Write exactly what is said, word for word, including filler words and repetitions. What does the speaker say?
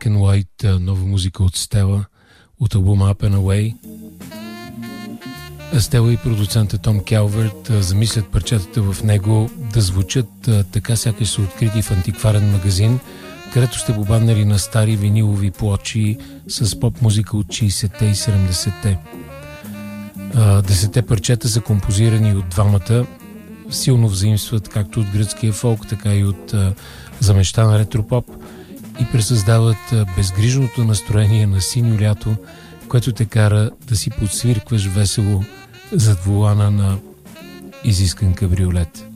Black and White, нова музика от Стела, от албума Up and Away. Стела и продуцента Том Келверт замислят парчетата в него да звучат така, сякаш са открити в антикварен магазин, където сте побаднали на стари винилови плочи с поп-музика от шейсетте и седемдесетте. Десетте парчета са композирани от двамата, силно взаимстват както от гръцкия фолк, така и от замещан ретропоп и пресъздават безгрижното настроение на синьо лято, което те кара да си подсвиркваш весело зад волана на изискан кабриолет.